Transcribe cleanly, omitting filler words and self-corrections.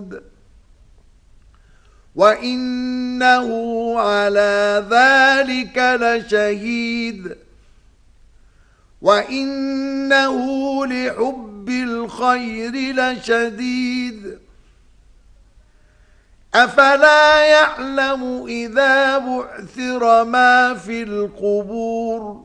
لشهود وإنه على ذلك لشهيد وإنه لحب الخير لشديد أفلا يعلم إذا بعثر ما في القبور